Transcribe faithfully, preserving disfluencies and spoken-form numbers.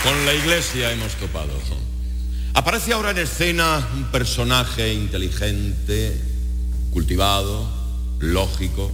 Con la Iglesia hemos topado. Aparece ahora en escena un personaje inteligente, cultivado, lógico,